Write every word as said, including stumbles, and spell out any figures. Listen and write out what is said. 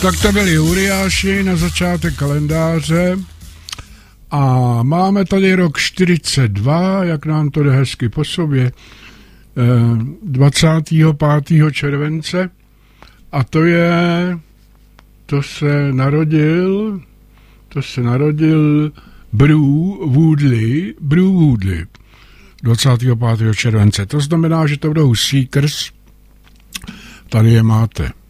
Tak to byli Uriáši na začátek kalendáře a máme tady rok čtyřicet dva, jak nám to jde hezky po sobě, dvacátého pátého července a to je, to se narodil, to se narodil Brew Woodley, Brew Woodley dvacátého pátého července. To znamená, že to budou Seekers. Tady je máte.